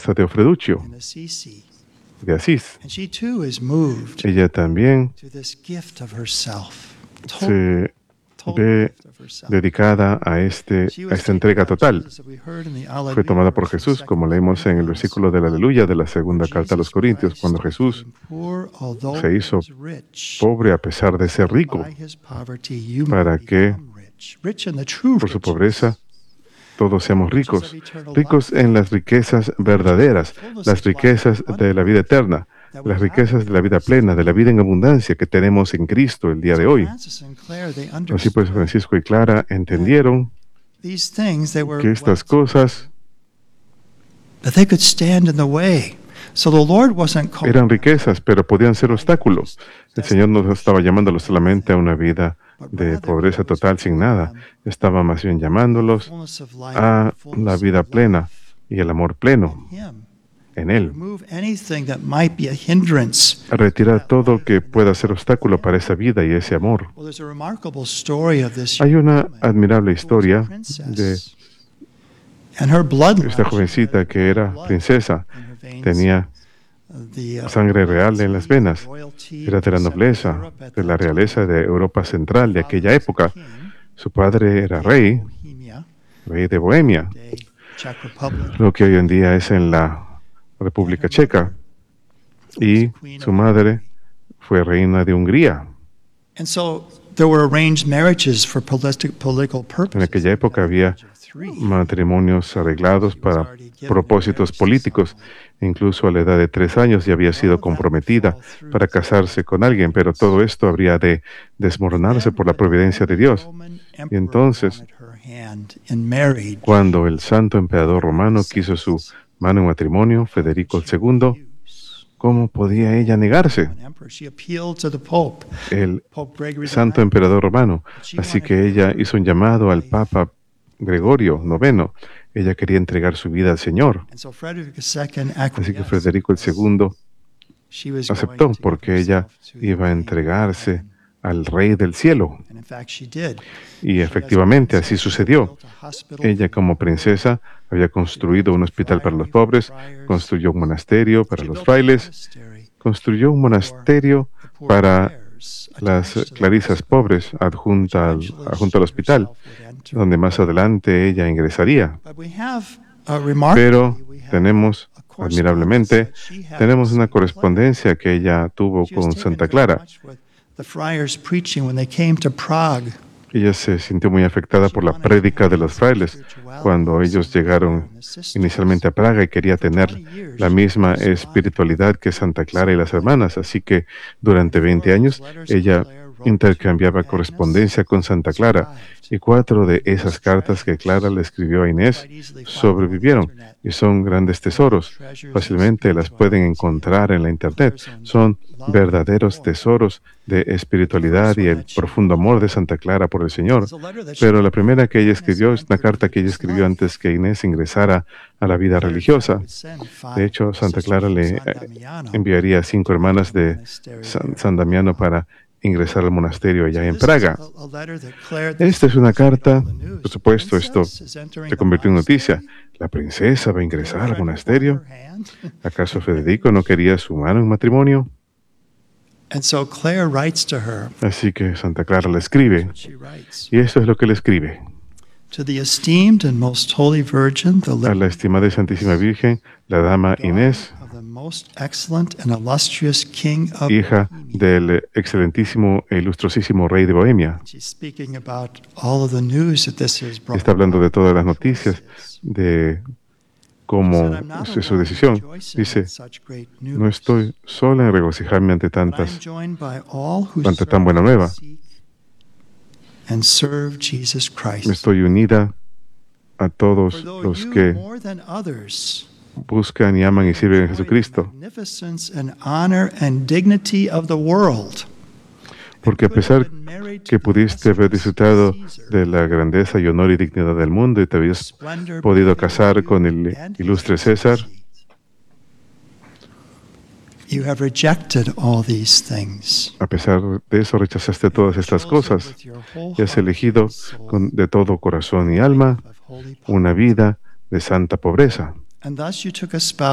Teresa de Ofreduccio, in Assisi. de Asís. And she too is moved Ella también to this gift of herself. se Total ve gift of herself. dedicada a esta entrega total. Fue tomada por Jesús, como leímos en el versículo del Aleluya de la segunda carta a los Corintios, cuando Jesús se hizo pobre a pesar de ser rico, para que por su pobreza todos seamos ricos, ricos en las riquezas verdaderas, las riquezas de la vida eterna, las riquezas de la vida plena, de la vida en abundancia que tenemos en Cristo el día de hoy. Así pues, Francisco y Clara entendieron que estas cosas eran riquezas, pero podían ser obstáculos. El Señor no estaba llamándolos solamente a una vida de pobreza total sin nada. Estaba más bien llamándolos a la vida plena y el amor pleno en Él. A retirar todo lo que pueda ser obstáculo para esa vida y ese amor. Hay una admirable historia de esta jovencita que era princesa. Tenía sangre real en las venas. Era de la nobleza, de la realeza de Europa Central de aquella época. Su padre era rey de Bohemia, lo que hoy en día es en la República Checa. Y su madre fue reina de Hungría. En aquella época había matrimonios arreglados para propósitos políticos. Incluso a la edad de 3 años ya había sido comprometida para casarse con alguien, pero todo esto habría de desmoronarse por la providencia de Dios. Y entonces, cuando el santo emperador romano quiso su mano en matrimonio, Federico II, ¿cómo podía ella negarse? El santo emperador romano. Así que ella hizo un llamado al Papa Gregorio IX. Ella quería entregar su vida al Señor. Así que Federico II aceptó, porque ella iba a entregarse al Rey del Cielo. Y efectivamente así sucedió. Ella, como princesa, había construido un hospital para los pobres, construyó un monasterio para los frailes, construyó un monasterio para las clarisas pobres adjunto al hospital, donde más adelante ella ingresaría. Pero tenemos, admirablemente, tenemos una correspondencia que ella tuvo con Santa Clara. Ella se sintió muy afectada por la prédica de los frailes cuando ellos llegaron inicialmente a Praga y quería tener la misma espiritualidad que Santa Clara y las hermanas. Así que durante 20 años ella intercambiaba correspondencia con Santa Clara, y 4 de esas cartas que Clara le escribió a Inés sobrevivieron y son grandes tesoros. Fácilmente las pueden encontrar en la internet. Son verdaderos tesoros de espiritualidad y el profundo amor de Santa Clara por el Señor. Pero la primera que ella escribió es una carta que ella escribió antes que Inés ingresara a la vida religiosa. De hecho, Santa Clara le enviaría a 5 hermanas de San Damiano para ingresar al monasterio allá en Praga. Esta es una carta, por supuesto, esto se convirtió en noticia. ¿La princesa va a ingresar al monasterio? ¿Acaso Federico no quería su mano en matrimonio? Así que Santa Clara le escribe, y esto es lo que le escribe. A la estimada y Santísima Virgen, la Dama Inés, hija del excelentísimo e ilustrosísimo rey de Bohemia. Está hablando de todas las noticias, de cómo es su decisión. Dice, no estoy sola en regocijarme ante tan buena nueva. Estoy unida a todos los que buscan y aman y sirven a Jesucristo. Porque a pesar que pudiste haber disfrutado de la grandeza y honor y dignidad del mundo y te habías podido casar con el ilustre César, a pesar de eso rechazaste todas estas cosas y has elegido de todo corazón y alma una vida de santa pobreza.